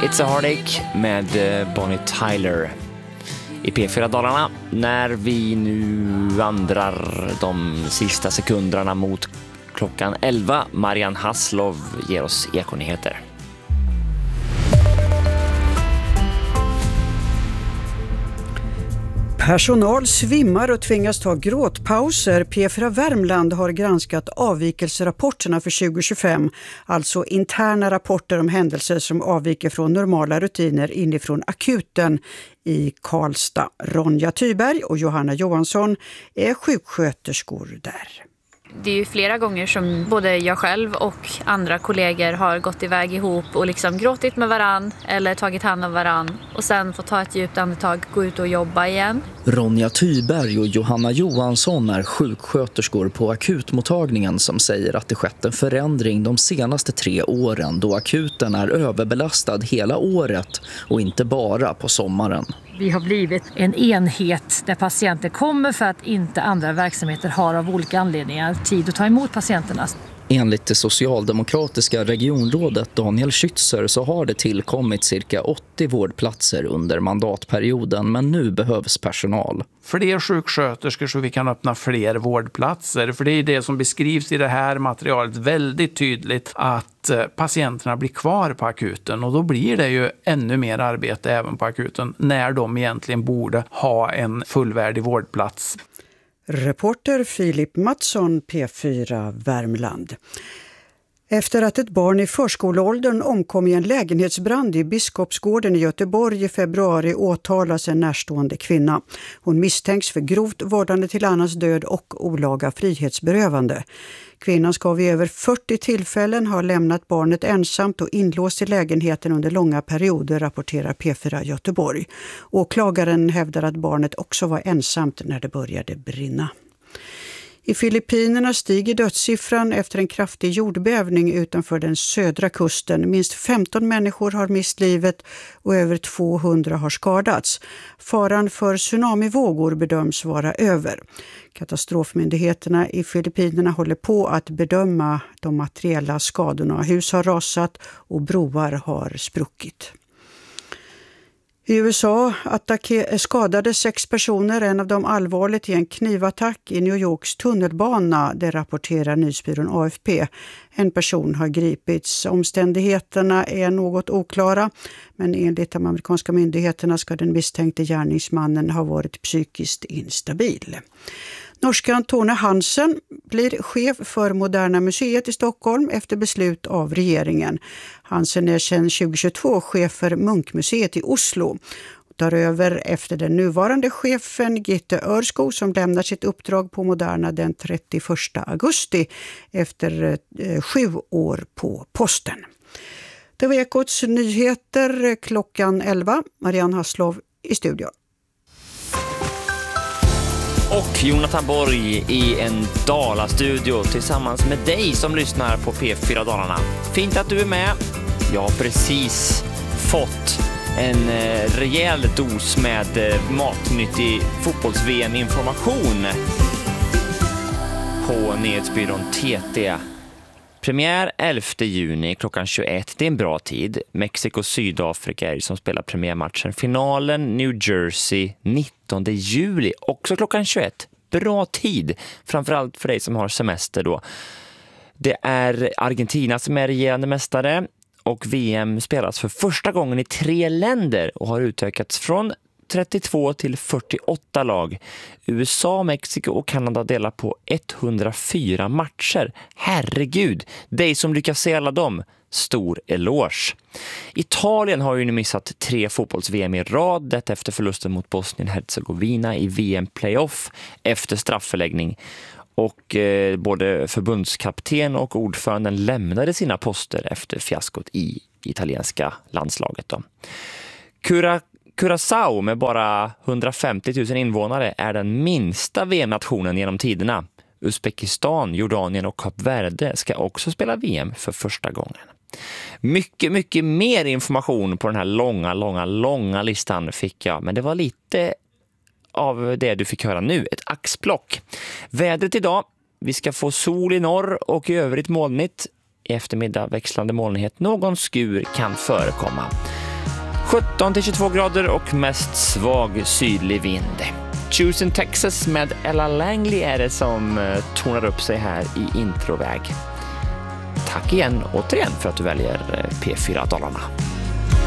It's a Heartache med Bonnie Tyler i P4-dalarna när vi nu vandrar de sista sekunderna mot klockan 11. Marianne Hasslov ger oss ekonyheter. Personal svimmar och tvingas ta gråtpauser. P4 Värmland har granskat avvikelserapporterna för 2025, alltså interna rapporter om händelser som avviker från normala rutiner inifrån akuten i Karlstad. Ronja Thyberg och Johanna Johansson är sjuksköterskor där. Det är ju flera gånger som både jag själv och andra kollegor har gått iväg ihop och liksom gråtit med varann eller tagit hand om varann och sen får ta ett djupt andetag, gå ut och jobba igen. Ronja Thyberg och Johanna Johansson är sjuksköterskor på akutmottagningen som säger att det skett en förändring de senaste 3 åren då akuten är överbelastad hela året och inte bara på sommaren. Vi har blivit en enhet där patienter kommer för att inte andra verksamheter har av olika anledningar tid att ta emot patienterna. Enligt det socialdemokratiska regionrådet Daniel Schützer så har det tillkommit cirka 80 vårdplatser under mandatperioden, men nu behövs personal. Fler sjuksköterskor så vi kan öppna fler vårdplatser. För det är det som beskrivs i det här materialet väldigt tydligt att patienterna blir kvar på akuten. Och då blir det ju ännu mer arbete även på akuten när de egentligen borde ha en fullvärdig vårdplats. Reporter Filip Mattsson, P4 Värmland. Efter att ett barn i förskoleåldern omkom i en lägenhetsbrand i Biskopsgården i Göteborg i februari åtalas en närstående kvinna. Hon misstänks för grovt vårdande till annans död och olaga frihetsberövande. Kvinnan ska vid över 40 tillfällen ha lämnat barnet ensamt och inlåst i lägenheten under långa perioder, rapporterar P4 Göteborg. Åklagaren hävdar att barnet också var ensamt när det började brinna. I Filippinerna stiger dödssiffran efter en kraftig jordbävning utanför den södra kusten. Minst 15 människor har mist livet och över 200 har skadats. Faran för tsunamivågor bedöms vara över. Katastrofmyndigheterna i Filippinerna håller på att bedöma de materiella skadorna. Hus har rasat och broar har spruckit. I USA skadade 6 personer, en av dem allvarligt i en knivattack i New Yorks tunnelbana, det rapporterar nyhetsbyrån AFP. En person har gripits. Omständigheterna är något oklara, men enligt de amerikanska myndigheterna ska den misstänkte gärningsmannen ha varit psykiskt instabil. Norskan Tone Hansen blir chef för Moderna museet i Stockholm efter beslut av regeringen. Hansen är sedan 2022 chef för Munkmuseet i Oslo och tar över efter den nuvarande chefen Gitte Örsko som lämnar sitt uppdrag på Moderna den 31 augusti efter 7 år på posten. Det var Ekots nyheter klockan 11. Marianne Hasslov i studion. Och Jonathan Borg i en Dala-studio tillsammans med dig som lyssnar på P4 Dalarna. Fint att du är med. Jag har precis fått en rejäl dos med matnyttig fotbolls-VM-information på nyhetsbyrån TT. Premiär 11 juni klockan 21. Det är en bra tid. Mexiko-Sydafrika är det som spelar premiärmatchen. Finalen New Jersey 19 juli. Också klockan 21. Bra tid. Framförallt för dig som har semester då. Det är Argentina som är regerande mästare. Och VM spelas för första gången i 3 länder och har utökats från 32 till 48 lag. USA, Mexiko och Kanada delar på 104 matcher. Herregud, dig som lyckas se alla dem, stor eloge. Italien har ju nu missat 3 fotbolls-VM i rad, detta efter förlusten mot Bosnien-Herzegovina i VM-playoff efter strafförläggning. Och både förbundskapten och ordföranden lämnade sina poster efter fiaskot i italienska landslaget då. Curaçao med bara 150 000 invånare är den minsta VM-nationen genom tiderna. Uzbekistan, Jordanien och Kap Verde ska också spela VM för första gången. Mycket mer information på den här långa listan fick jag, men det var lite av det du fick höra nu, ett axplock. Vädret idag, vi ska få sol i norr och i övrigt molnigt. I eftermiddag växlande molnighet, någon skur kan förekomma. 17-22 grader och mest svag sydlig vind. Choosing Texas med Ella Langley är det som tonar upp sig här i introväg. Tack igen återigen för att du väljer P4 Dalarna.